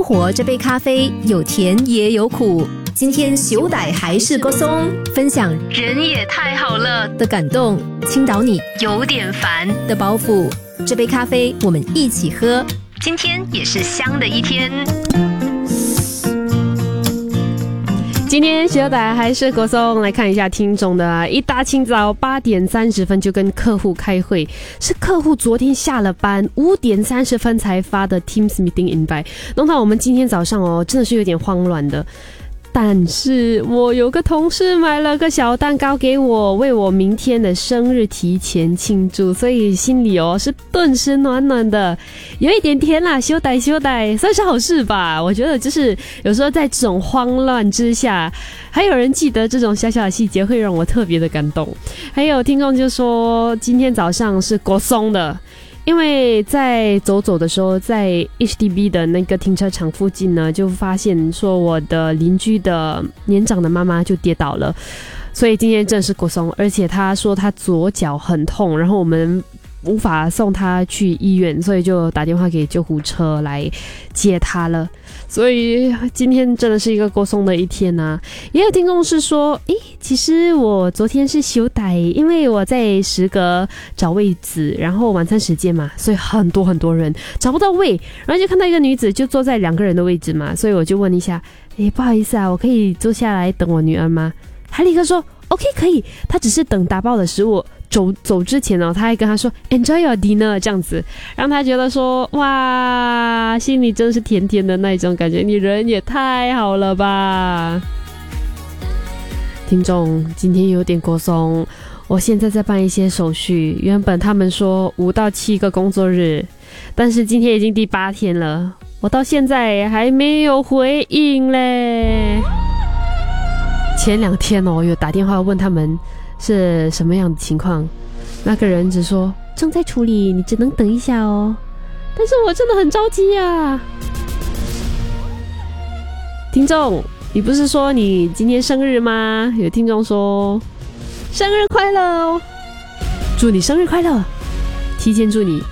生活这杯咖啡有甜也有苦，今天小弟还是个松，分享人也太好了的感动，倾倒你有点烦的包袱。这杯咖啡我们一起喝，今天也是香的一天。 今天小弟还是国松，来看一下听众的一大清早8点30分就跟客户开会，是客户昨天下了班5点30分才发的 Teams Meeting Invite， 弄到我们今天早上真的是有点慌乱的。但是我有个同事买了个小蛋糕给我，为我明天的生日提前庆祝，所以心里是顿时暖暖的，有一点甜啦，羞歹算是好事吧。我觉得就是有时候在这种慌乱之下，还有人记得这种小小的细节，会让我特别的感动。还有听众就说今天早上是国松的，因为在走的时候，在 HDB 的那个停车场附近呢，就发现说我的邻居的年长的妈妈就跌倒了，所以今天真的是国松，而且他说他左脚很痛，然后我们无法送他去医院，所以就打电话给救护车来接他了。所以今天真的是一个国松的一天啊。也有听众是说其实我昨天是休歹，因为我在食阁找位子，然后晚餐时间嘛，所以很多人找不到位，然后就看到一个女子就坐在2个人的位置嘛，所以我就问一下不好意思啊，我可以坐下来等我女儿吗？她立刻说 OK 可以，她只是等打包的食物走之前他还跟他说 Enjoy your dinner 这样子，让他觉得说哇，心里真是甜甜的那种感觉，你人也太好了吧。听众今天有点过松，我现在在办一些手续，原本他们说5到7个工作日，但是今天已经第8天了，我到现在还没有回应嘞。前2天有打电话问他们是什么样的情况，那个人只说正在处理，你只能等一下哦。但是我真的很着急啊。听众，你不是说你今天生日吗？有听众说生日快乐哦，祝你生日快乐，提前祝你